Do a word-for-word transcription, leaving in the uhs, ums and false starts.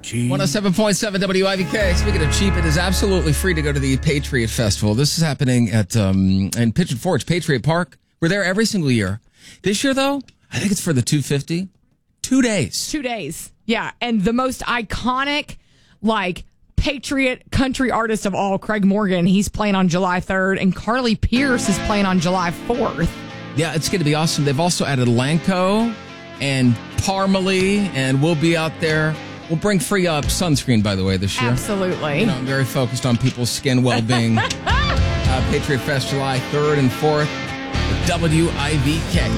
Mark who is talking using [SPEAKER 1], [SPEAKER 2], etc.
[SPEAKER 1] cheap.
[SPEAKER 2] one oh seven point seven W I V K. Speaking of cheap, it is absolutely free to go to the Patriot Festival. This is happening at um, in Pigeon Forge, Patriot Park. We're there every single year. This year, though, I think it's for the two fifty. Two days.
[SPEAKER 3] Two days. Yeah. And the most iconic, like, Patriot country artist of all, Craig Morgan, he's playing on July third, and Carly Pierce is playing on July fourth.
[SPEAKER 2] Yeah, it's going to be awesome. They've also added Lanco and Parmalee, and we'll be out there. We'll bring free up sunscreen, by the way, this year.
[SPEAKER 3] Absolutely.
[SPEAKER 2] You know, I'm very focused on people's skin well-being. uh, Patriot Fest, July third and fourth, W I V K.